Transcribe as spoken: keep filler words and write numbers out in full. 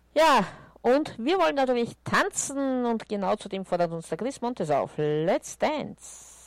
Ja, und wir wollen natürlich tanzen und genau zu dem fordert uns der Chris Montes auf. Let's dance!